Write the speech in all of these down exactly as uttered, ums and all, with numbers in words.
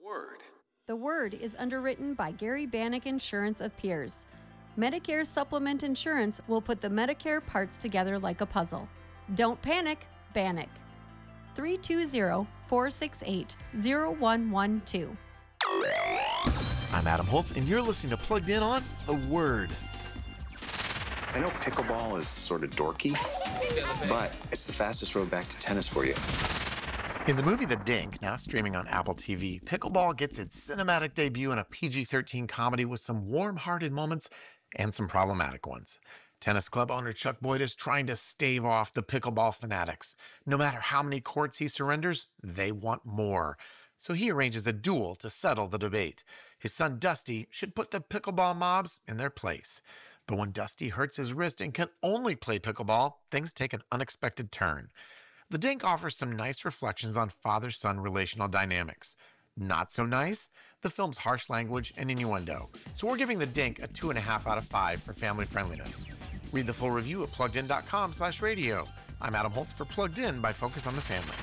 Word. The Word is underwritten by Gary Bannock Insurance of Pierce. Medicare Supplement Insurance will put the Medicare parts together like a puzzle. Don't panic, Bannock. three two zero, four six eight, zero one one two. I'm Adam Holtz, and you're listening to Plugged In on The Word. I know pickleball is sort of dorky, but it's the fastest road back to tennis for you. In the movie The Dink, now streaming on Apple T V, pickleball gets its cinematic debut in a P G thirteen comedy with some warm-hearted moments and some problematic ones. Tennis club owner Chuck Boyd is trying to stave off the pickleball fanatics. No matter how many courts he surrenders, they want more. So he arranges a duel to settle the debate. His son Dusty should put the pickleball mobs in their place. But when Dusty hurts his wrist and can only play pickleball, things take an unexpected turn. The Dink offers some nice reflections on father-son relational dynamics. Not so nice? The film's harsh language and innuendo. So we're giving The Dink a two and a half out of five for family friendliness. Read the full review at pluggedin.com slash radio. I'm Adam Holtz for Plugged In by Focus on the Family.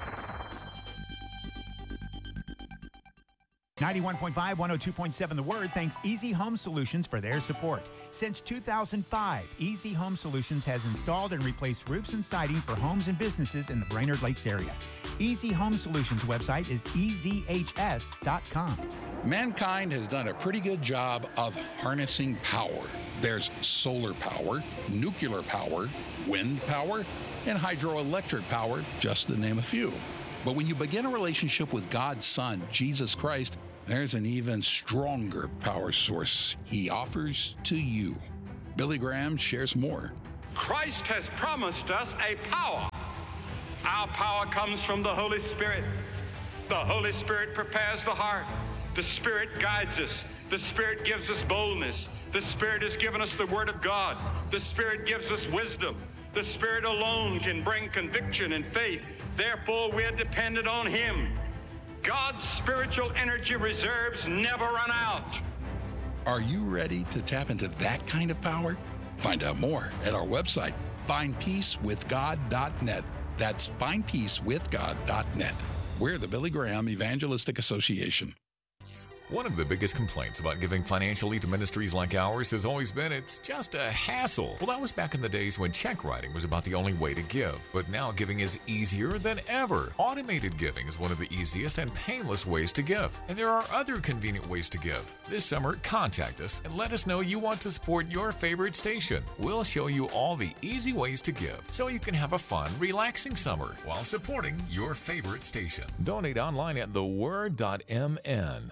ninety-one point five, one oh two point seven The Word thanks Easy Home Solutions for their support. Since two thousand five, Easy Home Solutions has installed and replaced roofs and siding for homes and businesses in the Brainerd Lakes area. Easy Home Solutions website is e z h s dot com. Mankind has done a pretty good job of harnessing power. There's solar power, nuclear power, wind power, and hydroelectric power, just to name a few. But when you begin a relationship with God's Son, Jesus Christ, there's an even stronger power source He offers to you. Billy Graham shares more. Christ has promised us a power. Our power comes from the Holy Spirit. The Holy Spirit prepares the heart. The Spirit guides us. The Spirit gives us boldness. The Spirit has given us the Word of God. The Spirit gives us wisdom. The Spirit alone can bring conviction and faith. Therefore, we're dependent on Him. God's spiritual energy reserves never run out. Are you ready to tap into that kind of power? Find out more at our website, find peace with god dot net. That's find peace with god dot net. We're the Billy Graham Evangelistic Association. One of the biggest complaints about giving financially to ministries like ours has always been it's just a hassle. Well, that was back in the days when check writing was about the only way to give. But now giving is easier than ever. Automated giving is one of the easiest and painless ways to give. And there are other convenient ways to give. This summer, contact us and let us know you want to support your favorite station. We'll show you all the easy ways to give so you can have a fun, relaxing summer while supporting your favorite station. Donate online at the word dot m n.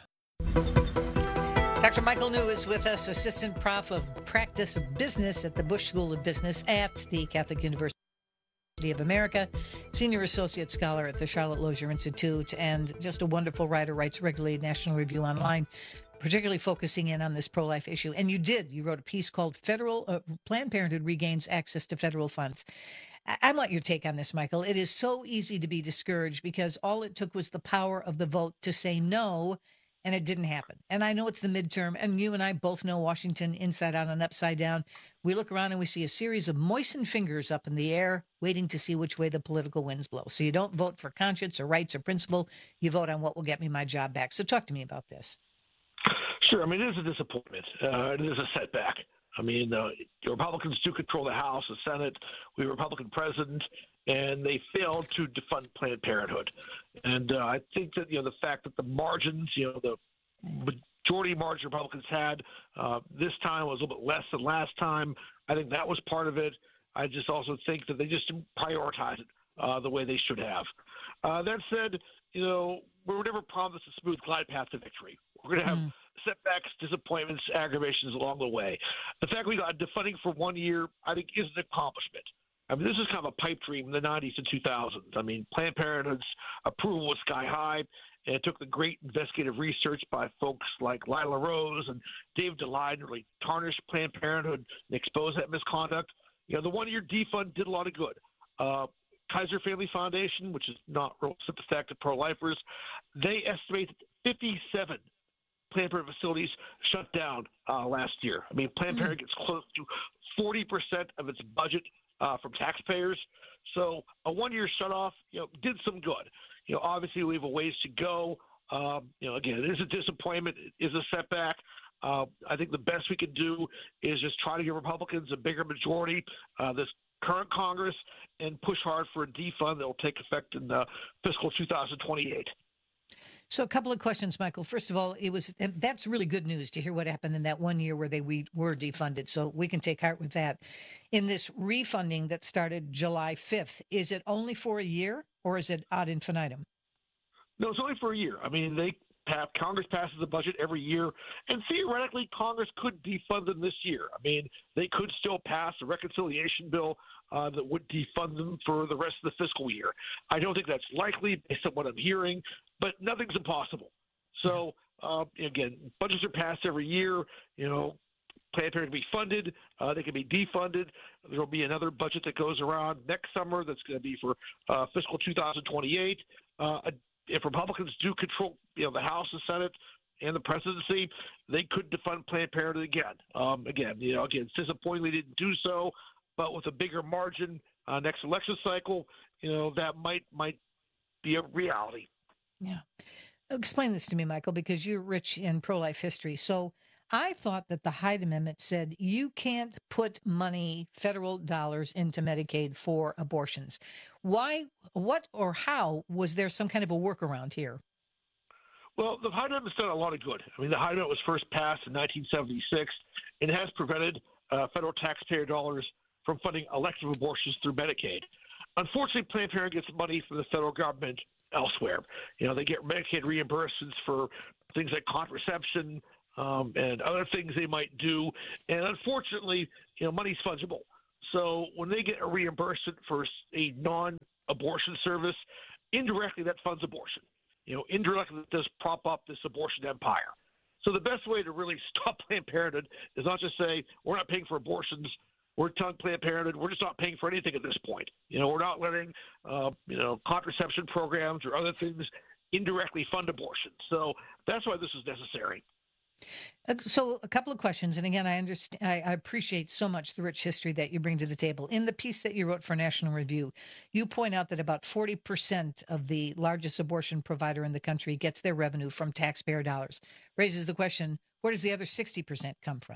Doctor Michael New is with us, Assistant Prof of Practice of Business at the Bush School of Business at the Catholic University of America, Senior Associate Scholar at the Charlotte Lozier Institute, and just a wonderful writer, writes regularly at National Review Online, particularly focusing in on this pro-life issue. And you did. You wrote a piece called Federal uh, Planned Parenthood Regains Access to Federal Funds. I, I want your take on this, Michael. It is so easy to be discouraged because all it took was the power of the vote to say no, and it didn't happen. And I know it's the midterm, and you and I both know Washington inside out and upside down. We look around and we see a series of moistened fingers up in the air, waiting to see which way the political winds blow. So you don't vote for conscience or rights or principle. You vote on what will get me my job back. So talk to me about this. Sure. I mean, it is a disappointment. Uh, it is a setback. I mean, uh, the Republicans do control the House, the Senate. We have a Republican president, and they failed to defund Planned Parenthood. And uh, I think that, you know, the fact that the margins, you know, the majority margin Republicans had uh, this time was a little bit less than last time. I think that was part of it. I just also think that they just didn't prioritize it uh, the way they should have. Uh, that said, you know, we were never promised a smooth glide path to victory. We're going to have mm. setbacks, disappointments, aggravations along the way. The fact we got defunding for one year, I think, is an accomplishment. I mean, this is kind of a pipe dream in the nineties and two thousands. I mean, Planned Parenthood's approval was sky high, and it took the great investigative research by folks like Lila Rose and Dave DeLine to really tarnish Planned Parenthood and expose that misconduct. You know, the one-year defund did a lot of good. Uh, Kaiser Family Foundation, which is not real sympathetic to pro-lifers, they estimate that fifty-seven Planned Parenthood facilities shut down uh, last year. I mean, Planned Parenthood gets close to forty percent of its budget uh, from taxpayers. So a one-year shutoff, you know, did some good. You know, obviously we have a ways to go. Um, you know, again, it is a disappointment, it is a setback. Uh, I think the best we can do is just try to give Republicans a bigger majority uh, this current Congress and push hard for a defund that will take effect in uh, fiscal two thousand twenty-eight. So a couple of questions, Michael. First of all, it was and that's really good news to hear what happened in that one year where they we were defunded. So we can take heart with that. In this refunding that started July fifth, is it only for a year or is it ad infinitum? No, it's only for a year. I mean, they have, Congress passes a budget every year, and theoretically, Congress could defund them this year. I mean, they could still pass a reconciliation bill uh, that would defund them for the rest of the fiscal year. I don't think that's likely based on what I'm hearing, but nothing's impossible. So, uh, again, budgets are passed every year. You know, Planned Parenthood can be funded. Uh, they can be defunded. There will be another budget that goes around next summer that's going to be for uh, fiscal two thousand twenty-eight. Uh, if Republicans do control, you know, the House, the Senate, and the presidency, they could defund Planned Parenthood again. Um, again, you know, again, it's disappointing they didn't do so, but with a bigger margin uh, next election cycle, you know, that might might be a reality. Yeah. Explain this to me, Michael, because you're rich in pro-life history. So I thought that the Hyde Amendment said you can't put money, federal dollars, into Medicaid for abortions. Why, what, or how was there some kind of a workaround here? Well, the Hyde Amendment's done a lot of good. I mean, the Hyde Amendment was first passed in nineteen seventy-six and has prevented uh, federal taxpayer dollars from funding elective abortions through Medicaid. Unfortunately, Planned Parenthood gets money from the federal government elsewhere. You know, they get Medicaid reimbursements for things like contraception, Um, and other things they might do. And unfortunately, you know, money's fungible. So when they get a reimbursement for a non-abortion service, indirectly that funds abortion. You know, indirectly that does prop up this abortion empire. So the best way to really stop Planned Parenthood is not just say, we're not paying for abortions. We're telling Planned Parenthood, we're just not paying for anything at this point. You know, we're not letting, uh, you know, contraception programs or other things indirectly fund abortion. So that's why this is necessary. So a couple of questions. And again, I understand, I, I appreciate so much the rich history that you bring to the table. In the piece that you wrote for National Review, you point out that about forty percent of the largest abortion provider in the country gets their revenue from taxpayer dollars. Raises the question, where does the other sixty percent come from?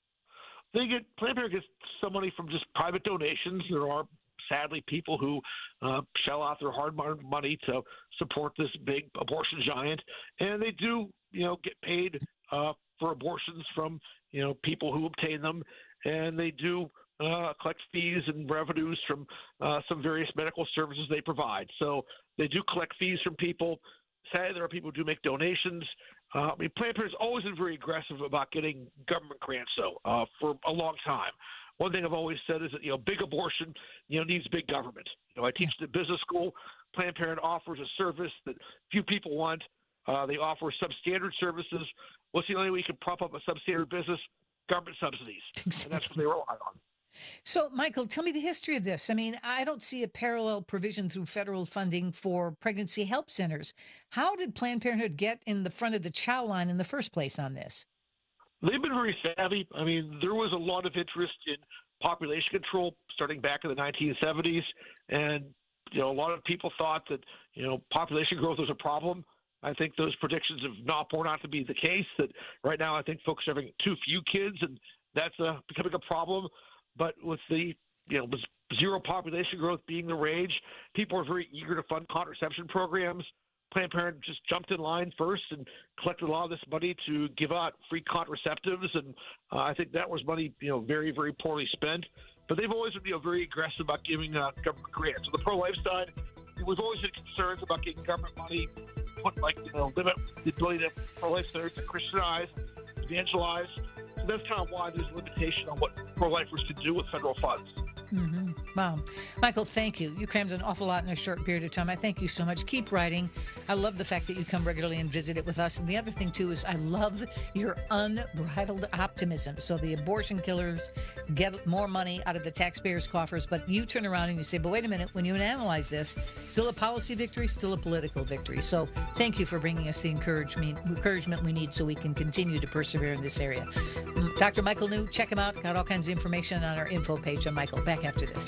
They get, Planned Parenthood gets some money from just private donations. There are sadly people who uh, shell out their hard-earned money to support this big abortion giant. And they do, you know, get paid Uh, for abortions from, you know, people who obtain them, and they do uh, collect fees and revenues from uh, some various medical services they provide. So they do collect fees from people. Sadly, there are people who do make donations. Uh, I mean, Planned Parenthood's always been very aggressive about getting government grants, though, uh, for a long time. One thing I've always said is that, you know, big abortion, you know, needs big government. You know, I teach at business school. Planned Parenthood offers a service that few people want. Uh, they offer substandard services. What's the only way you can prop up a substandard business? Government subsidies. Exactly. And that's what they rely on. So, Michael, tell me the history of this. I mean, I don't see a parallel provision through federal funding for pregnancy help centers. How did Planned Parenthood get in the front of the chow line in the first place on this? They've been very savvy. I mean, there was a lot of interest in population control starting back in the nineteen seventies. And, you know, a lot of people thought that, you know, population growth was a problem. I think those predictions have not borne out to be the case, that right now I think folks are having too few kids, and that's uh, becoming a problem. But with the, you know, zero population growth being the rage, people are very eager to fund contraception programs. Planned Parenthood just jumped in line first and collected a lot of this money to give out free contraceptives, and uh, I think that was money, you know, very, very poorly spent. But they've always been, you know, very aggressive about giving uh, government grants. On the pro-life side, we've always had concerns about getting government money, put, like, you know, limit the ability to pro-life centers to Christianize, evangelize. So that's kind of why there's a limitation on what pro-lifers can do with federal funds. Mm-hmm. Wow. Michael, thank you. You crammed an awful lot in a short period of time. I thank you so much. Keep writing. I love the fact that you come regularly and visit it with us. And the other thing, too, is I love your unbridled optimism. So the abortion killers get more money out of the taxpayers' coffers, but you turn around and you say, but wait a minute, when you analyze this, still a policy victory, still a political victory. So thank you for bringing us the encouragement, encouragement we need so we can continue to persevere in this area. Doctor Michael New, check him out. Got all kinds of information on our info page on Michael. Back after this.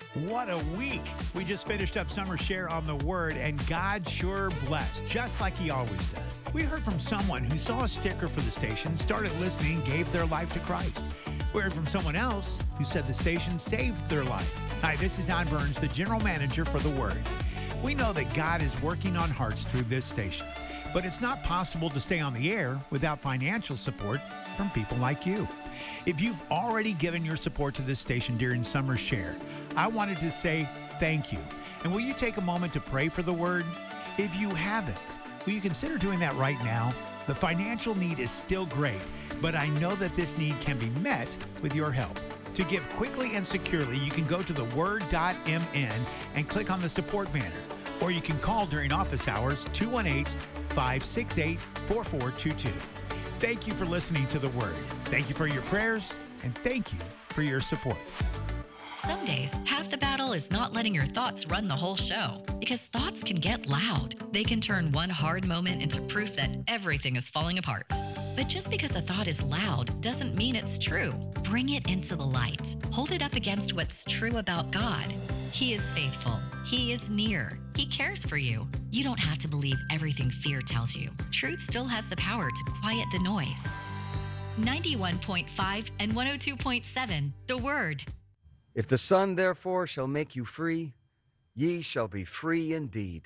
What a week. We just finished up Summer Share on the Word, and God sure blessed, just like he always does. We heard from someone who saw a sticker for the station, started listening, gave their life to Christ. We heard from someone else who said the station saved their life. Hi, this is Don Burns, the general manager for the Word. We know that God is working on hearts through this station, but it's not possible to stay on the air without financial support from people like you. If you've already given your support to this station during Summer Share, I wanted to say thank you. And will you take a moment to pray for the Word? If you haven't, will you consider doing that right now? The financial need is still great, but I know that this need can be met with your help. To give quickly and securely, you can go to the word dot m n and click on the support banner. Or you can call during office hours, two one eight, five six eight, four four two two. Thank you for listening to The Word. Thank you for your prayers, and thank you for your support. Some days, half the battle is not letting your thoughts run the whole show, because thoughts can get loud. They can turn one hard moment into proof that everything is falling apart. But just because a thought is loud doesn't mean it's true. Bring it into the light. Hold it up against what's true about God. He is faithful. He is near. He cares for you. You don't have to believe everything fear tells you. Truth still has the power to quiet the noise. ninety-one point five and one oh two point seven, The Word. If the Son therefore shall make you free, ye shall be free indeed.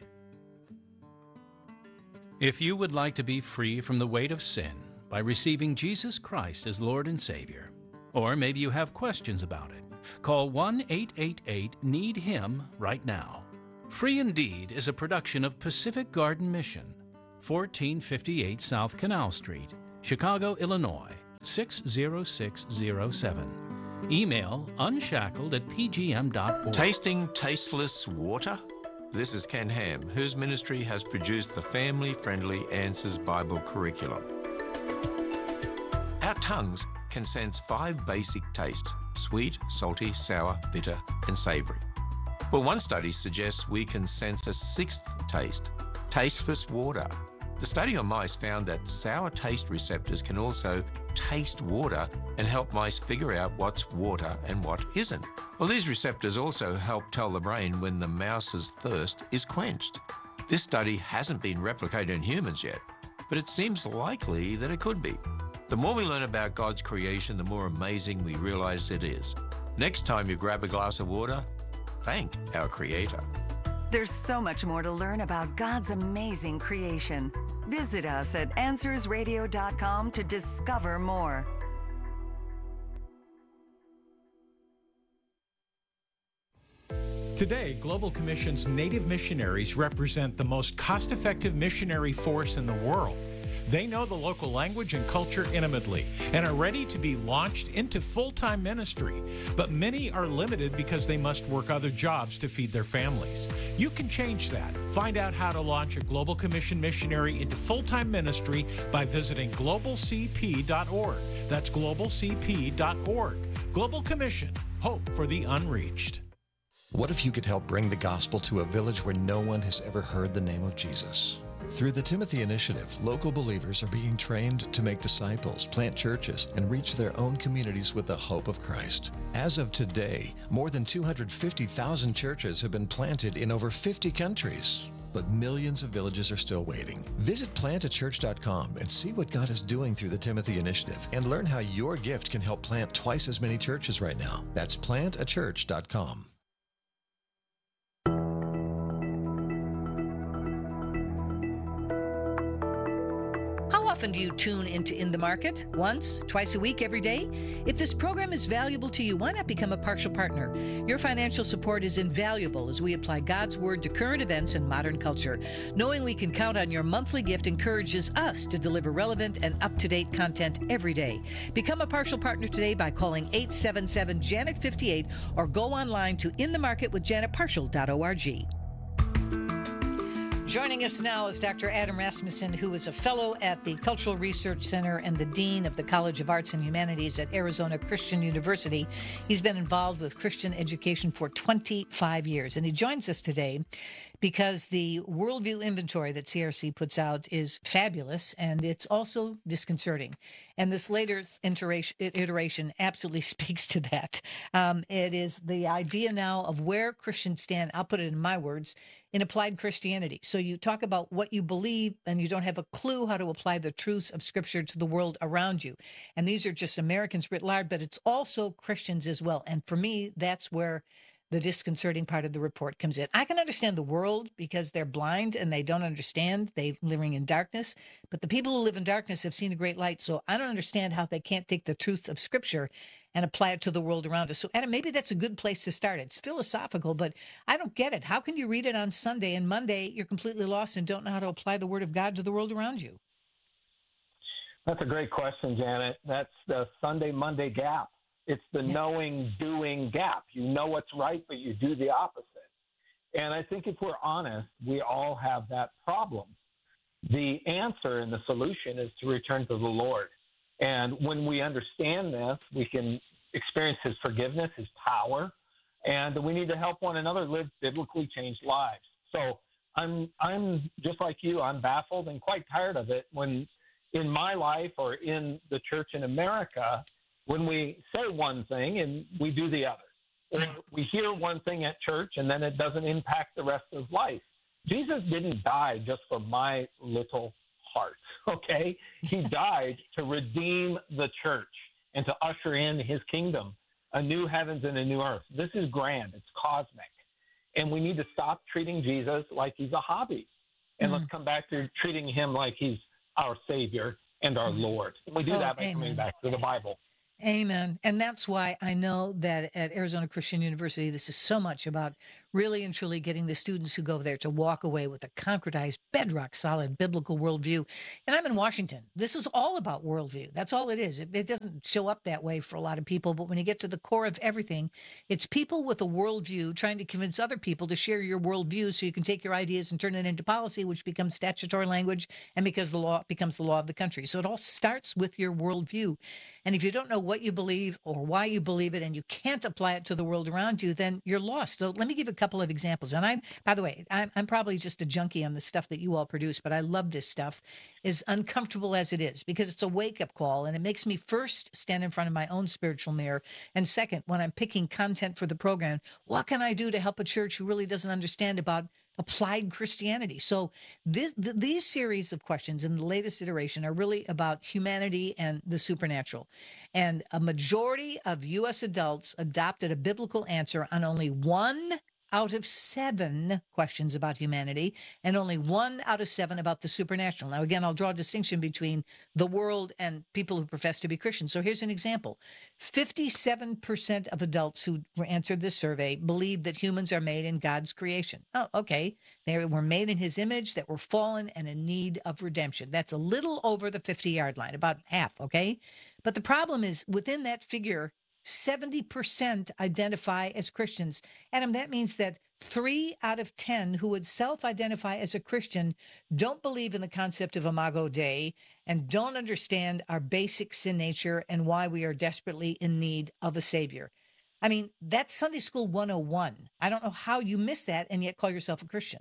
If you would like to be free from the weight of sin by receiving Jesus Christ as Lord and Savior, or maybe you have questions about it, call one eight eight eight, need him right now. Free Indeed is a production of Pacific Garden Mission, fourteen fifty-eight South Canal Street, Chicago, Illinois, six zero six zero seven. Email unshackled at p g m dot org. Tasting tasteless water? This is Ken Ham, whose ministry has produced the family-friendly Answers Bible curriculum. Our tongues can sense five basic tastes: sweet, salty, sour, bitter, and savory. Well, one study suggests we can sense a sixth taste: tasteless water. The study on mice found that sour taste receptors can also taste water and help mice figure out what's water and what isn't. Well, these receptors also help tell the brain when the mouse's thirst is quenched. This study hasn't been replicated in humans yet, but it seems likely that it could be. The more we learn about God's creation, the more amazing we realize it is. Next time you grab a glass of water, thank our Creator. There's so much more to learn about God's amazing creation. Visit us at answers radio dot com to discover more. Today, Global Commission's Native missionaries represent the most cost-effective missionary force in the world. They know the local language and culture intimately and are ready to be launched into full-time ministry. But many are limited because they must work other jobs to feed their families. You can change that. Find out how to launch a Global Commission missionary into full-time ministry by visiting global c p dot org. That's global c p dot org. Global Commission, hope for the unreached. What if you could help bring the gospel to a village where no one has ever heard the name of Jesus? Through the Timothy Initiative, local believers are being trained to make disciples, plant churches, and reach their own communities with the hope of Christ. As of today, more than two hundred fifty thousand churches have been planted in over fifty countries. But millions of villages are still waiting. Visit plant a church dot com and see what God is doing through the Timothy Initiative and learn how your gift can help plant twice as many churches right now. That's plant a church dot com. How often do you tune into In the Market? Once, twice a week, every day? If this program is valuable to you, why not become a partial partner? Your financial support is invaluable as we apply God's Word to current events and modern culture. Knowing we can count on your monthly gift encourages us to deliver relevant and up-to-date content every day. Become a partial partner today by calling eight seven seven, Janet fifty-eight or go online to in the market with janet partial dot org. Joining us now is Doctor Adam Rasmussen, who is a fellow at the Cultural Research Center and the Dean of the College of Arts and Humanities at Arizona Christian University. He's been involved with Christian education for twenty-five years, and he joins us today because the worldview inventory that C R C puts out is fabulous, and it's also disconcerting. And this later iteration, iteration absolutely speaks to that. Um, it is the idea now of where Christians stand, I'll put it in my words, in applied Christianity. So you talk about what you believe, and you don't have a clue how to apply the truths of Scripture to the world around you. And these are just Americans writ large, but it's also Christians as well. And for me, that's where the disconcerting part of the report comes in. I can understand the world because they're blind and they don't understand. They're living in darkness. But the people who live in darkness have seen a great light. So I don't understand how they can't take the truths of Scripture and apply it to the world around us. So, Adam, maybe that's a good place to start. It's philosophical, but I don't get it. How can you read it on Sunday and Monday you're completely lost and don't know how to apply the Word of God to the world around you? That's a great question, Janet. That's the Sunday, Monday gap. It's the yeah. knowing, doing gap. You know what's right, but you do the opposite. And I think if we're honest, we all have that problem. The answer and the solution is to return to the Lord. And when we understand this, we can experience His forgiveness, His power, and we need to help one another live biblically changed lives. So I'm, I'm just like you, I'm baffled and quite tired of it when in my life or in the church in America, when we say one thing and we do the other, or we hear one thing at church and then it doesn't impact the rest of life. Jesus didn't die just for my little heart, okay? He died to redeem the church and to usher in His kingdom, a new heavens and a new earth. This is grand. It's cosmic. And we need to stop treating Jesus like He's a hobby. And mm. let's come back to treating Him like He's our Savior and our Lord. And we do oh, that by amen. coming back to the Bible. Amen. And that's why I know that at Arizona Christian University, this is so much about really and truly getting the students who go there to walk away with a concretized, bedrock solid biblical worldview. And I'm in Washington. This is all about worldview. That's all it is. It, it doesn't show up that way for a lot of people, but when you get to the core of everything, it's people with a worldview trying to convince other people to share your worldview so you can take your ideas and turn it into policy, which becomes statutory language, and because the law becomes the law of the country. So it all starts with your worldview. And if you don't know what you believe or why you believe it, and you can't apply it to the world around you, then you're lost. So let me give a couple of examples. And I'm, by the way, I'm, I'm probably just a junkie on the stuff that you all produce, but I love this stuff, as uncomfortable as it is, because it's a wake-up call, and it makes me first stand in front of my own spiritual mirror. And second, when I'm picking content for the program, what can I do to help a church who really doesn't understand about applied Christianity? So this, th- these series of questions in the latest iteration are really about humanity and the supernatural. And a majority of U S adults adopted a biblical answer on only one out of seven questions about humanity, and only one out of seven about the supernatural. Now, again, I'll draw a distinction between the world and people who profess to be Christians. So here's an example. fifty-seven percent of adults who answered this survey believe that humans are made in God's creation. Oh, okay. They were made in His image, that were fallen and in need of redemption. That's a little over the fifty-yard line, about half, okay? But the problem is, within that figure, seventy percent identify as Christians. Adam, that means that three out of ten who would self-identify as a Christian don't believe in the concept of Imago Dei and don't understand our basic sin nature and why we are desperately in need of a Savior. I mean, that's Sunday School one oh one. I don't know how you miss that and yet call yourself a Christian.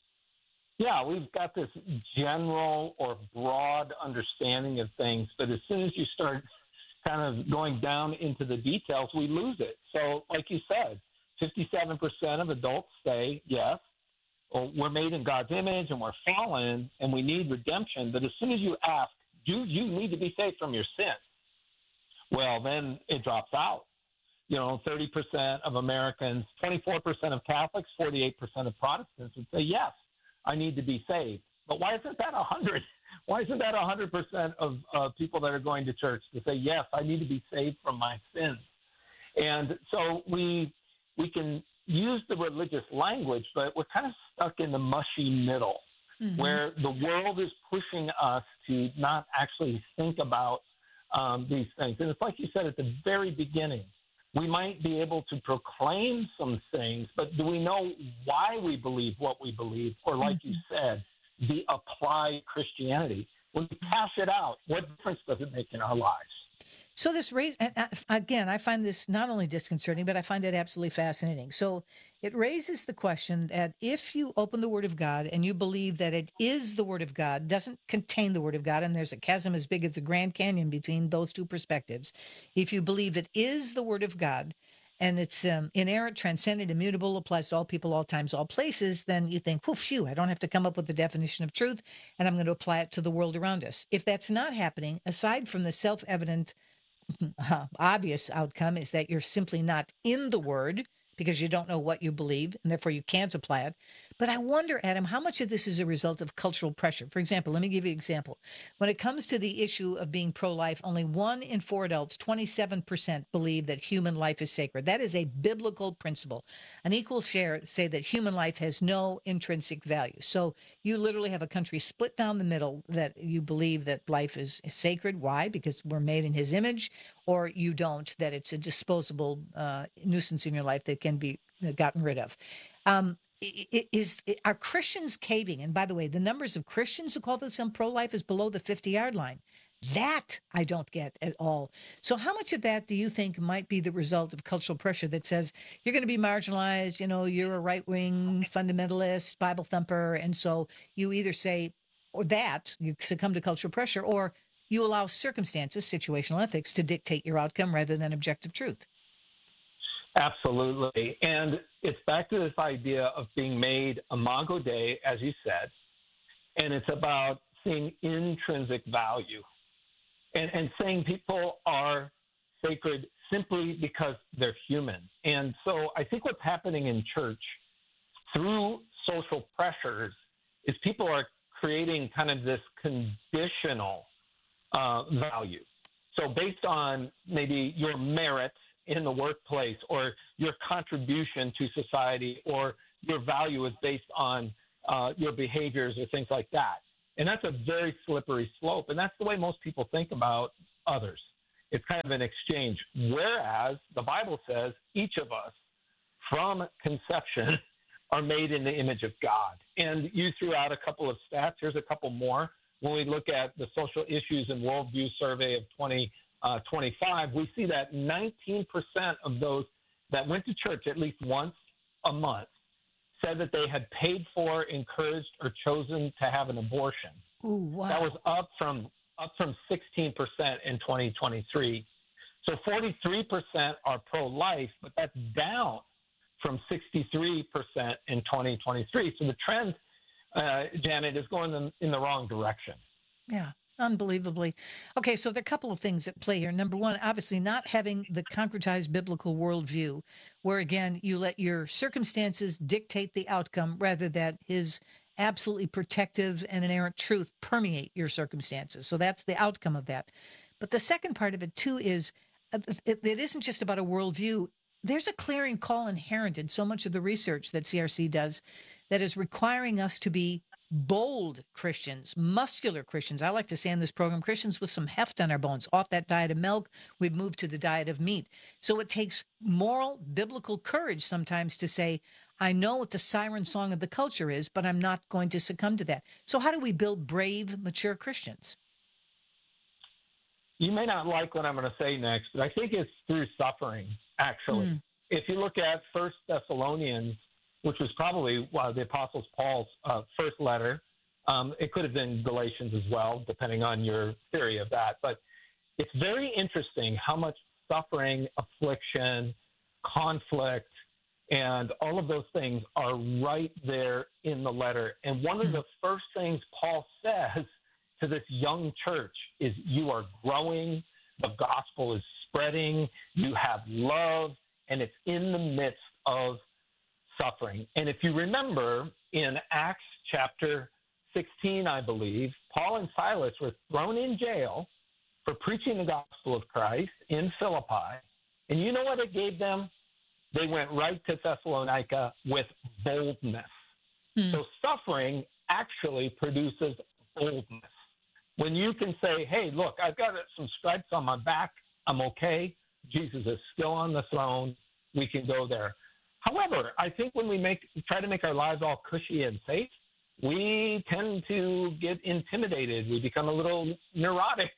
Yeah, we've got this general or broad understanding of things, but as soon as you start kind of going down into the details, we lose it. So like you said, fifty-seven percent of adults say, yes, well, we're made in God's image and we're fallen and we need redemption. But as soon as you ask, do you need to be saved from your sin? Well, then it drops out. You know, thirty percent of Americans, twenty-four percent of Catholics, forty-eight percent of Protestants would say, yes, I need to be saved. But why isn't that one hundred? Why isn't that one hundred percent of uh, people that are going to church to say, yes, I need to be saved from my sins? And so we we can use the religious language, but we're kind of stuck in the mushy middle, mm-hmm. where the world is pushing us to not actually think about um, these things. And it's like you said at the very beginning, we might be able to proclaim some things, but do we know why we believe what we believe? Or like mm-hmm. you said, the applied Christianity. When we cash it out, what difference does it make in our lives? So this raise again, I find this not only disconcerting, but I find it absolutely fascinating. So it raises the question that if you open the Word of God and you believe that it is the Word of God, doesn't contain the Word of God, and there's a chasm as big as the Grand Canyon between those two perspectives, if you believe it is the Word of God and it's um, inerrant, transcendent, immutable, applies to all people, all times, all places, then you think, whew, phew, I don't have to come up with the definition of truth, and I'm going to apply it to the world around us. If that's not happening, aside from the self-evident Uh, obvious outcome is that you're simply not in the Word because you don't know what you believe, and therefore you can't apply it. But I wonder, Adam, how much of this is a result of cultural pressure? For example, let me give you an example. When it comes to the issue of being pro-life, only one in four adults, twenty-seven percent, believe that human life is sacred. That is a biblical principle. An equal share say that human life has no intrinsic value. So you literally have a country split down the middle that you believe that life is sacred. Why? Because we're made in his image, or you don't, that it's a disposable uh, nuisance in your life that can be gotten rid of. Um, Is are Christians caving? And by the way, the numbers of Christians who call themselves pro-life is below the fifty-yard line. That I don't get at all. So how much of that do you think might be the result of cultural pressure that says you're going to be marginalized, you know, you're a right-wing fundamentalist, Bible thumper, and so you either say, or that, you succumb to cultural pressure, or you allow circumstances, situational ethics, to dictate your outcome rather than objective truth? Absolutely. And it's back to this idea of being made imago Dei, as you said, and it's about seeing intrinsic value and, and saying people are sacred simply because they're human. And so I think what's happening in church through social pressures is people are creating kind of this conditional uh, value. So based on maybe your merit in the workplace or your contribution to society or your value is based on uh, your behaviors or things like that. And that's a very slippery slope. And that's the way most people think about others. It's kind of an exchange. Whereas the Bible says each of us from conception are made in the image of God. And you threw out a couple of stats. Here's a couple more. When we look at the social issues and worldview survey of twenty twenty-five, we see that nineteen percent of those that went to church at least once a month said that they had paid for, encouraged, or chosen to have an abortion. Ooh, wow. That was up from up from sixteen percent in twenty twenty-three. So forty-three percent are pro-life, but that's down from sixty-three percent in twenty twenty-three. So the trend, uh, Janet, is going in, in the wrong direction. Yeah. Unbelievably. Okay, so there are a couple of things at play here. Number one, obviously not having the concretized biblical worldview, where again, you let your circumstances dictate the outcome rather than his absolutely protective and inerrant truth permeate your circumstances. So that's the outcome of that. But the second part of it too is uh, it, it isn't just about a worldview. There's a clearing call inherent in so much of the research that C R C does that is requiring us to be bold Christians, muscular Christians. I like to say in this program, Christians with some heft on our bones. Off that diet of milk, we've moved to the diet of meat. So it takes moral, biblical courage sometimes to say, I know what the siren song of the culture is, but I'm not going to succumb to that. So how do we build brave, mature Christians? You may not like what I'm going to say next, but I think it's through suffering, actually. Mm. If you look at First Thessalonians, which was probably uh, the Apostle Paul's uh, first letter. Um, it could have been Galatians as well, depending on your theory of that. But it's very interesting how much suffering, affliction, conflict, and all of those things are right there in the letter. And one of the first things Paul says to this young church is, you are growing, the gospel is spreading, you have love, and it's in the midst of suffering. And if you remember in Acts chapter sixteen, I believe, Paul and Silas were thrown in jail for preaching the gospel of Christ in Philippi. And you know what it gave them? They went right to Thessalonica with boldness. Hmm. So suffering actually produces boldness. When you can say, hey, look, I've got some stripes on my back, I'm okay, Jesus is still on the throne, we can go there. However, I think when we make try to make our lives all cushy and safe, we tend to get intimidated. We become a little neurotic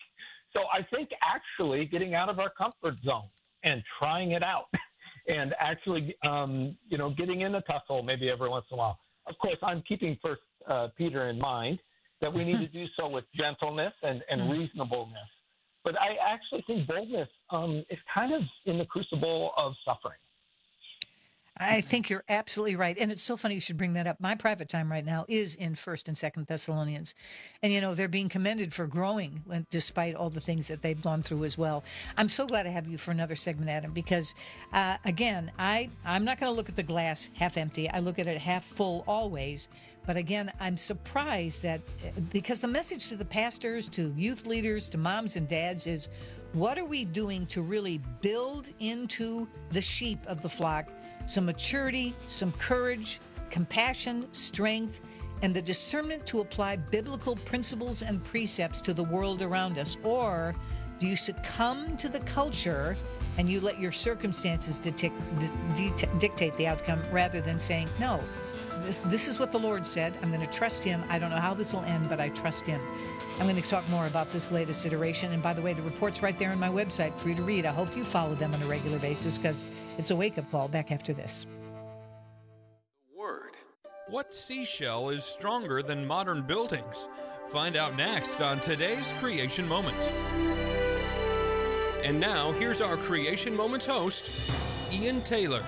So I think actually getting out of our comfort zone and trying it out and actually, um, you know, getting in a tussle maybe every once in a while. Of course, I'm keeping First uh, Peter in mind, that we need to do so with gentleness and, and mm-hmm. reasonableness. But I actually think boldness um, is kind of in the crucible of suffering. I think you're absolutely right. And it's so funny you should bring that up. My private time right now is in First and Second Thessalonians. And, you know, they're being commended for growing despite all the things that they've gone through as well. I'm so glad to have you for another segment, Adam, because, uh, again, I, I'm not going to look at the glass half empty. I look at it half full always. But, again, I'm surprised that because the message to the pastors, to youth leaders, to moms and dads is, what are we doing to really build into the sheep of the flock some maturity, some courage, compassion, strength, and the discernment to apply biblical principles and precepts to the world around us? Or do you succumb to the culture and you let your circumstances dictate, dictate the outcome rather than saying, no, this, this is what the Lord said. I'm going to trust him. I don't know how this will end, but I trust him. I'm going to talk more about this latest iteration. And by the way, the report's right there on my website for you to read. I hope you follow them on a regular basis because it's a wake-up call. Back after this. Word. What seashell is stronger than modern buildings? Find out next on today's Creation Moments. And now, here's our Creation Moments host, Ian Taylor.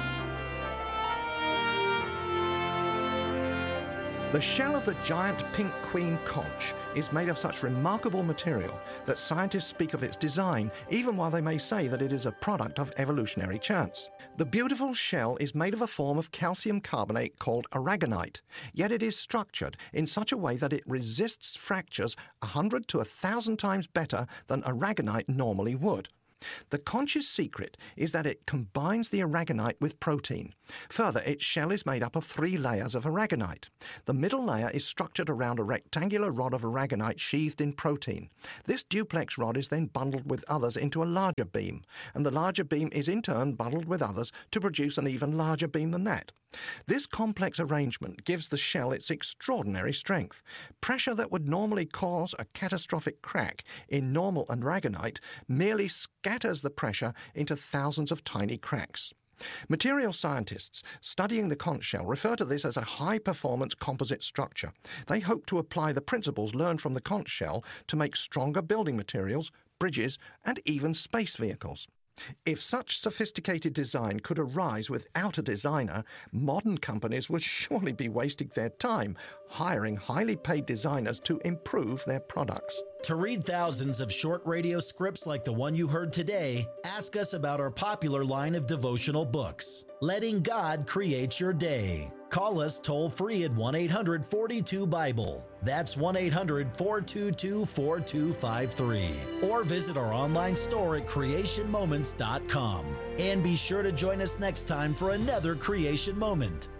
The shell of the giant pink queen conch is made of such remarkable material that scientists speak of its design even while they may say that it is a product of evolutionary chance. The beautiful shell is made of a form of calcium carbonate called aragonite, yet it is structured in such a way that it resists fractures a hundred to a thousand times better than aragonite normally would. The conch's secret is that it combines the aragonite with protein. Further, its shell is made up of three layers of aragonite. The middle layer is structured around a rectangular rod of aragonite sheathed in protein. This duplex rod is then bundled with others into a larger beam, and the larger beam is in turn bundled with others to produce an even larger beam than that. This complex arrangement gives the shell its extraordinary strength. Pressure that would normally cause a catastrophic crack in normal aragonite merely scatters the pressure into thousands of tiny cracks. Material scientists studying the conch shell refer to this as a high-performance composite structure. They hope to apply the principles learned from the conch shell to make stronger building materials, bridges, and even space vehicles. If such sophisticated design could arise without a designer, modern companies would surely be wasting their time hiring highly paid designers to improve their products. To read thousands of short radio scripts like the one you heard today, ask us about our popular line of devotional books, Letting God Create Your Day. Call us toll-free at one eight hundred four two Bible. That's one eight hundred four two two four two five three. Or visit our online store at creation moments dot com. And be sure to join us next time for another Creation Moment.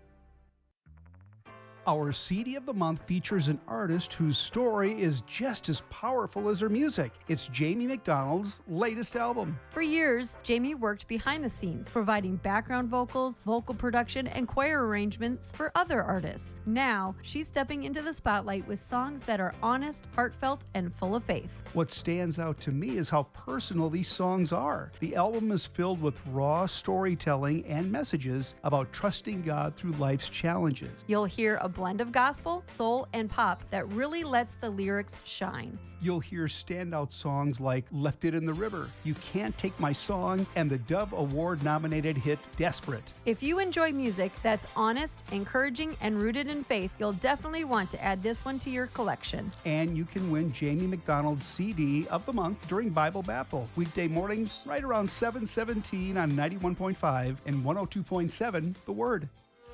Our C D of the month features an artist whose story is just as powerful as her music. It's Jamie McDonald's latest album. For years, Jamie worked behind the scenes, providing background vocals, vocal production, and choir arrangements for other artists. Now, she's stepping into the spotlight with songs that are honest, heartfelt, and full of faith. What stands out to me is how personal these songs are. The album is filled with raw storytelling and messages about trusting God through life's challenges. You'll hear a blend of gospel, soul, and pop that really lets the lyrics shine. You'll hear standout songs like Left It in the River, You Can't Take My Song, and the Dove Award-nominated hit Desperate. If you enjoy music that's honest, encouraging, and rooted in faith, you'll definitely want to add this one to your collection. And you can win Jamie McDonald's C D of the month during Bible Battle. Weekday mornings right around seven seventeen on ninety-one point five and one oh two point seven The Word.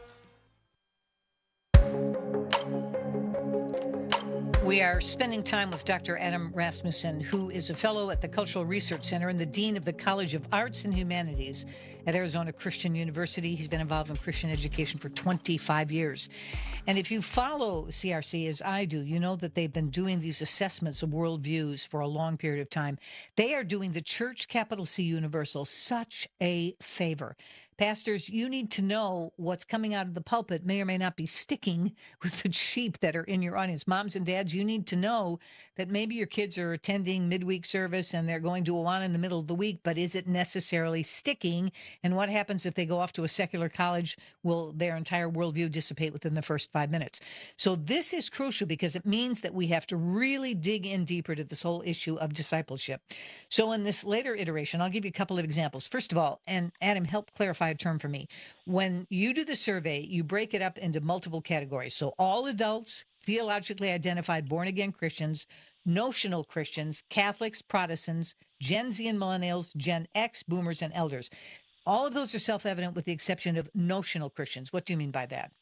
We are spending time with Doctor Adam Rasmussen, who is a fellow at the Cultural Research Center and the Dean of the College of Arts and Humanities at Arizona Christian University. He's been involved in Christian education for twenty-five years. And if you follow C R C as I do, you know that they've been doing these assessments of worldviews for a long period of time. They are doing the Church Capital C Universal such a favor. Pastors, you need to know what's coming out of the pulpit may or may not be sticking with the sheep that are in your audience. Moms and dads, you need to know that maybe your kids are attending midweek service and they're going to Awana in the middle of the week, but is it necessarily sticking? And what happens if they go off to a secular college? Will their entire worldview dissipate within the first five minutes? So this is crucial because it means that we have to really dig in deeper to this whole issue of discipleship. So in this later iteration, I'll give you a couple of examples. First of all, and Adam, help clarify a term for me. When you do the survey, you break it up into multiple categories. So all adults, theologically identified born-again Christians, notional Christians, Catholics, Protestants, Gen Z and millennials, Gen X, boomers, and elders. All of those are self-evident with the exception of notional Christians. What do you mean by that?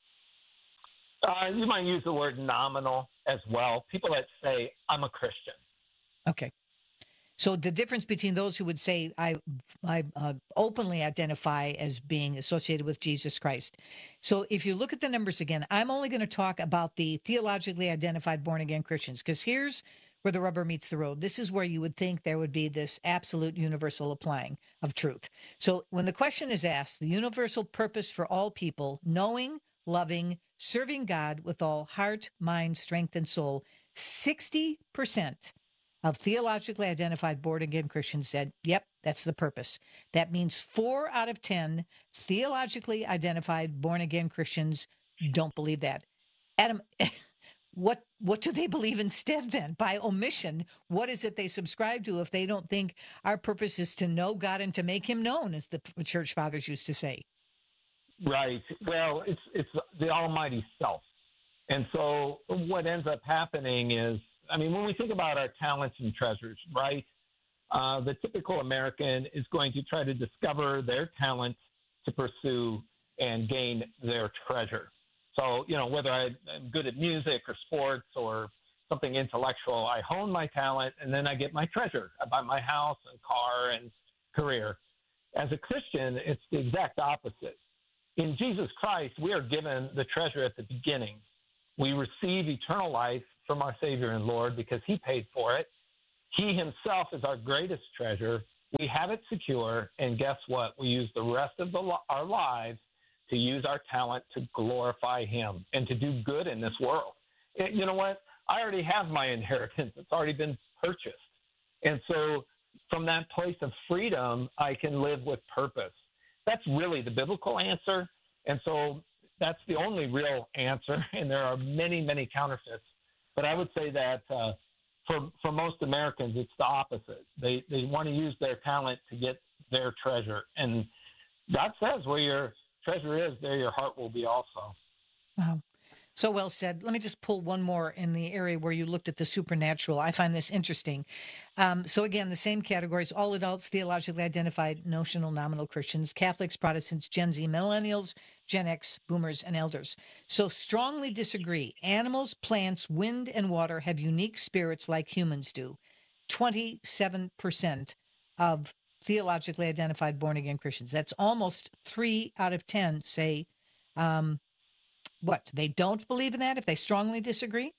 Uh, you might use the word nominal as well. People that say, I'm a Christian. Okay. So the difference between those who would say, I, I uh, openly identify as being associated with Jesus Christ. So if you look at the numbers again, I'm only going to talk about the theologically identified born-again Christians, because here's where the rubber meets the road. This is where you would think there would be this absolute universal applying of truth. So when the question is asked, the universal purpose for all people, knowing, loving, serving God with all heart, mind, strength, and soul, sixty percent of theologically identified born-again Christians said, yep, that's the purpose. That means four out of ten theologically identified born-again Christians don't believe that. Adam, what what do they believe instead then? By omission, what is it they subscribe to if they don't think our purpose is to know God and to make him known, as the church fathers used to say? Right. Well, it's it's the almighty self. And so what ends up happening is, I mean, when we think about our talents and treasures, right, uh, the typical American is going to try to discover their talent to pursue and gain their treasure. So, you know, whether I'm good at music or sports or something intellectual, I hone my talent and then I get my treasure. I buy my house and car and career. As a Christian, it's the exact opposite. In Jesus Christ, we are given the treasure at the beginning. We receive eternal life from our Savior and Lord because he paid for it. He himself is our greatest treasure. We have it secure, and guess what? We use the rest of the, our lives to use our talent to glorify him and to do good in this world. And you know what? I already have my inheritance. It's already been purchased. And so from that place of freedom, I can live with purpose. That's really the biblical answer. And so that's the only real answer. And there are many, many counterfeits. But I would say that uh, for for most Americans, it's the opposite. They they want to use their talent to get their treasure. And God says where your treasure is, there your heart will be also. Wow. So well said. Let me just pull one more in the area where you looked at the supernatural. I find this interesting. Um, so again, the same categories: all adults, theologically identified, notional, nominal Christians, Catholics, Protestants, Gen Z, millennials, Gen X, boomers, and elders. So strongly disagree. Animals, plants, wind, and water have unique spirits like humans do. twenty-seven percent of theologically identified born-again Christians. That's almost three out of ten say, um, what, they don't believe in that if they strongly disagree?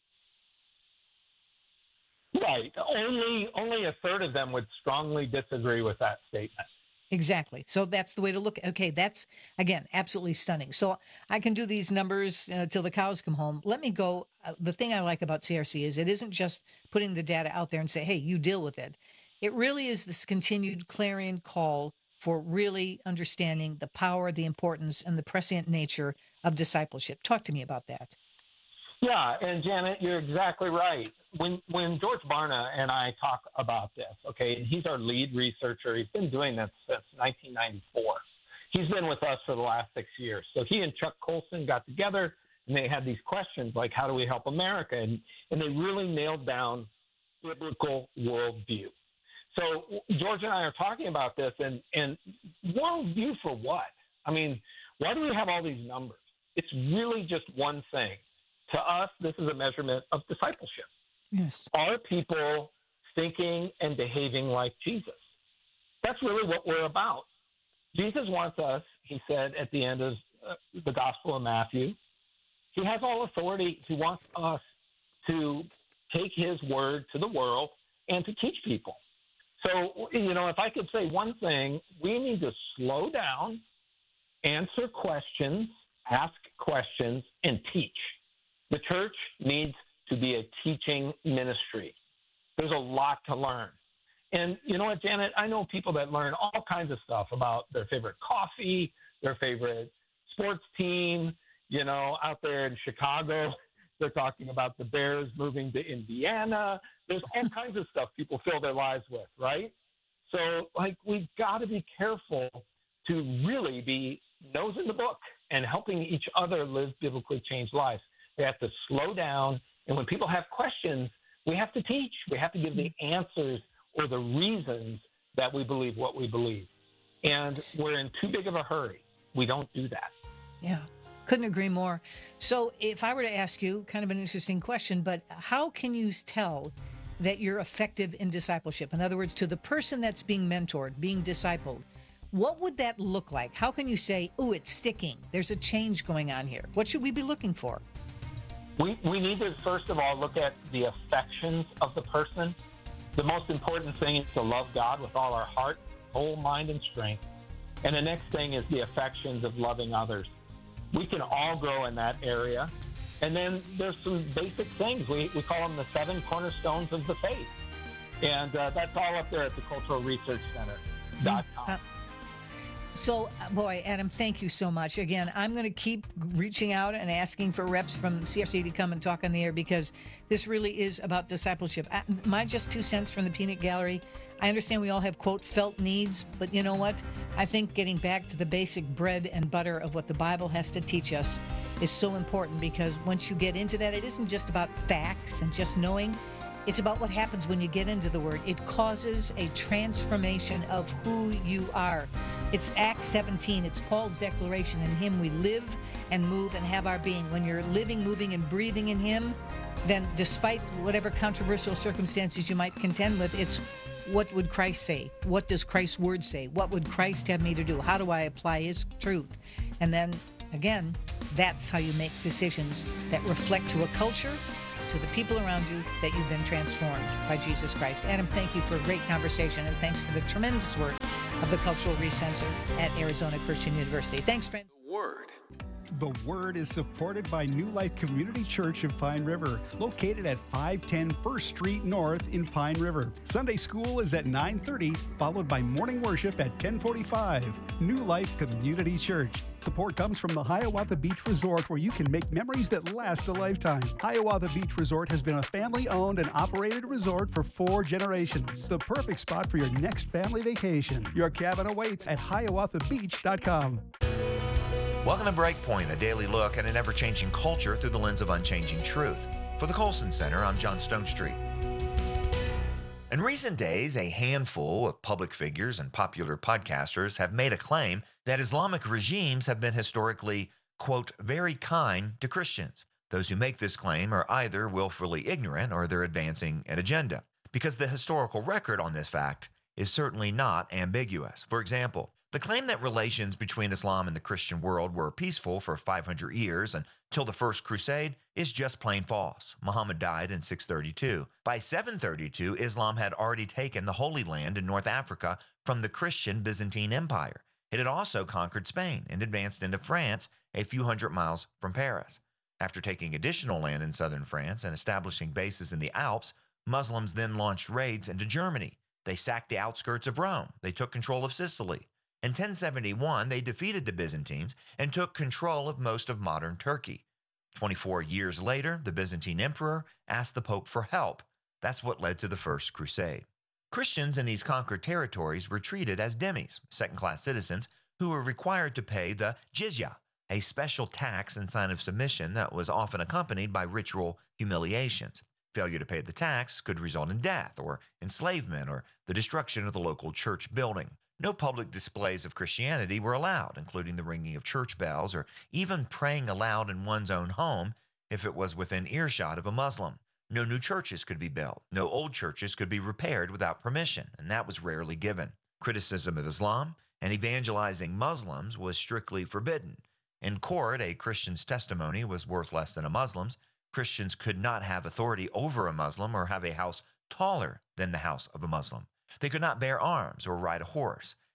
Right. Only only a third of them would strongly disagree with that statement. Exactly. So that's the way to look at it. Okay, that's, again, absolutely stunning. So I can do these numbers uh, till the cows come home. Let me go. Uh, the thing I like about C R C is it isn't just putting the data out there and say, hey, you deal with it. It really is this continued clarion call for really understanding the power, the importance, and the prescient nature of discipleship. Talk to me about that. Yeah, and Janet, you're exactly right. When when George Barna and I talk about this, okay, and he's our lead researcher. He's been doing this since nineteen ninety-four. He's been with us for the last six years. So he and Chuck Colson got together, and they had these questions like, how do we help America? And, and they really nailed down biblical worldview. So George and I are talking about this, and, and worldview for what? I mean, why do we have all these numbers? It's really just one thing. To us, this is a measurement of discipleship. Yes. Are people thinking and behaving like Jesus? That's really what we're about. Jesus wants us, he said at the end of uh, the Gospel of Matthew, he has all authority. He wants us to take his word to the world and to teach people. So, you know, if I could say one thing, we need to slow down answer questions, ask questions, and teach. The church needs to be a teaching ministry. There's a lot to learn. And you know what, Janet? I know people that learn all kinds of stuff about their favorite coffee, their favorite sports team. You know, out there in Chicago, they're talking about the Bears moving to Indiana. There's all kinds of stuff people fill their lives with, right? So, like, we've got to be careful to really be nose in the book and helping each other live biblically changed lives. We have to slow down, and when people have questions, we have to teach. We have to give the answers or the reasons that we believe what we believe. And we're in too big of a hurry. We don't do that. Yeah, couldn't agree more. So if I were to ask you, kind of an interesting question, but how can you tell that you're effective in discipleship? In other words, to the person that's being mentored, being discipled, what would that look like? How can you say, oh, it's sticking, there's a change going on here? What should we be looking for? We, we need to, first of all, look at the affections of the person. The most important thing is to love God with all our heart, whole mind, and strength. And the next thing is the affections of loving others. We can all grow in that area. And then there's some basic things. We, we call them the seven cornerstones of the faith. And uh, that's all up there at the Cultural Research Center dot com. So, boy, Adam, thank you so much. Again, I'm going to keep reaching out and asking for reps from C F C to come and talk on the air because this really is about discipleship. My just two cents from the Peanut Gallery. I understand we all have, quote, felt needs, but you know what? I think getting back to the basic bread and butter of what the Bible has to teach us is so important because once you get into that, it isn't just about facts and just knowing. It's about what happens when you get into the Word. It causes a transformation of who you are. It's Acts seventeen. It's Paul's declaration. In Him we live and move and have our being. When you're living, moving, and breathing in Him, then despite whatever controversial circumstances you might contend with, it's what would Christ say? What does Christ's Word say? What would Christ have me to do? How do I apply His truth? And then, again, that's how you make decisions that reflect to a culture, to the people around you, that you've been transformed by Jesus Christ. Adam, thank you for a great conversation, and thanks for the tremendous work of the Cultural Research Center at Arizona Christian University. Thanks, friends. Word. The Word is supported by New Life Community Church of Pine River, located at five ten First Street North in Pine River. Sunday school is at nine thirty, followed by morning worship at ten forty-five. New Life Community Church. Support comes from the Hiawatha Beach Resort, where you can make memories that last a lifetime. Hiawatha Beach Resort has been a family-owned and operated resort for four generations. The perfect spot for your next family vacation. Your cabin awaits at hiawatha beach dot com. Welcome to Breakpoint, a daily look at an ever-changing culture through the lens of unchanging truth. For the Colson Center, I'm John Stonestreet. In recent days, a handful of public figures and popular podcasters have made a claim that Islamic regimes have been historically, quote, very kind to Christians. Those who make this claim are either willfully ignorant or they're advancing an agenda, because the historical record on this fact is certainly not ambiguous. For example, the claim that relations between Islam and the Christian world were peaceful for five hundred years until the First Crusade is just plain false. Muhammad died in six thirty-two. By seven thirty-two, Islam had already taken the Holy Land in North Africa from the Christian Byzantine Empire. It had also conquered Spain and advanced into France a few hundred miles from Paris. After taking additional land in southern France and establishing bases in the Alps, Muslims then launched raids into Germany. They sacked the outskirts of Rome. They took control of Sicily. In ten seventy-one, they defeated the Byzantines and took control of most of modern Turkey. twenty-four years later, the Byzantine emperor asked the Pope for help. That's what led to the First Crusade. Christians in these conquered territories were treated as dhimmis, second-class citizens, who were required to pay the jizya, a special tax in sign of submission that was often accompanied by ritual humiliations. Failure to pay the tax could result in death or enslavement or the destruction of the local church building. No public displays of Christianity were allowed, including the ringing of church bells or even praying aloud in one's own home if it was within earshot of a Muslim. No new churches could be built. No old churches could be repaired without permission, and that was rarely given. Criticism of Islam and evangelizing Muslims was strictly forbidden. In court, a Christian's testimony was worth less than a Muslim's. Christians could not have authority over a Muslim or have a house taller than the house of a Muslim. They could not bear arms or ride a horse.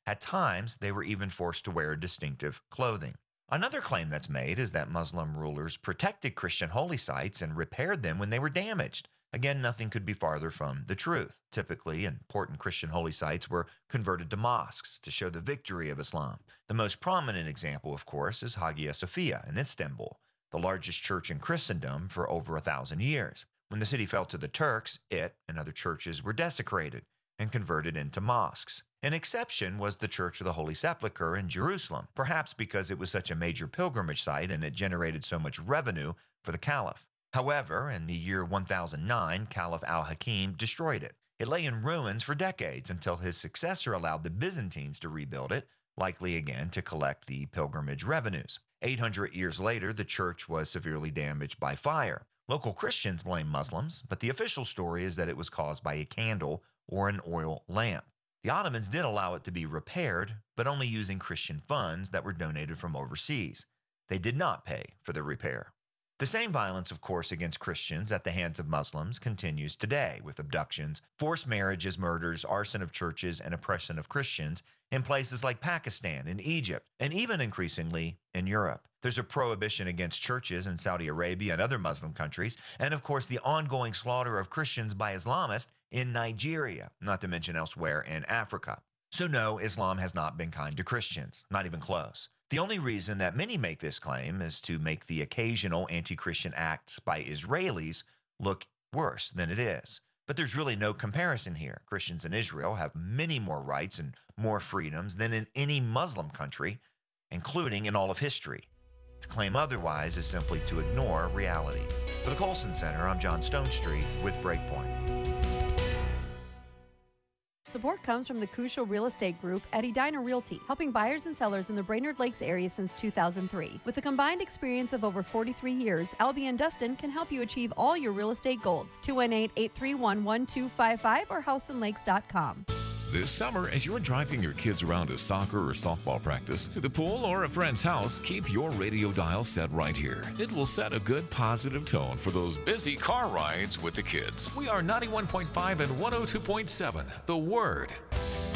At times, they were even forced to wear distinctive clothing. Another claim that's made is that Muslim rulers protected Christian holy sites and repaired them when they were damaged. Again, nothing could be farther from the truth. Typically, important Christian holy sites were converted to mosques to show the victory of Islam. The most prominent example, of course, is Hagia Sophia in Istanbul, the largest church in Christendom for over a thousand years. When the city fell to the Turks, it and other churches were desecrated and converted into mosques. An exception was the Church of the Holy Sepulchre in Jerusalem, perhaps because it was such a major pilgrimage site and it generated so much revenue for the Caliph. However, in the year one thousand nine, Caliph al-Hakim destroyed it. It lay in ruins for decades until his successor allowed the Byzantines to rebuild it, likely again to collect the pilgrimage revenues. eight hundred years later, the church was severely damaged by fire. Local Christians blame Muslims, but the official story is that it was caused by a candle or an oil lamp. The Ottomans did allow it to be repaired, but only using Christian funds that were donated from overseas. They did not pay for the repair. The same violence, of course, against Christians at the hands of Muslims continues today, with abductions, forced marriages, murders, arson of churches, and oppression of Christians in places like Pakistan and Egypt, and even increasingly in Europe. There's a prohibition against churches in Saudi Arabia and other Muslim countries, and of course the ongoing slaughter of Christians by Islamists in Nigeria, not to mention elsewhere in Africa. So no, Islam has not been kind to Christians, not even close. The only reason that many make this claim is to make the occasional anti-Christian acts by Israelis look worse than it is. But there's really no comparison here. Christians in Israel have many more rights and more freedoms than in any Muslim country, including in all of history. To claim otherwise is simply to ignore reality. For the Colson Center, I'm John Stonestreet with Breakpoint. Support comes from the Crucial Real Estate Group at Edina Realty, helping buyers and sellers in the Brainerd Lakes area since two thousand three. With a combined experience of over forty-three years, Albie and Dustin can help you achieve all your real estate goals. two one eight, eight three one, one two five five or house and lakes dot com. This summer, as you're driving your kids around to soccer or softball practice, to the pool, or a friend's house, keep your radio dial set right here. It will set a good positive tone for those busy car rides with the kids. We are ninety-one point five and one oh two point seven, The Word.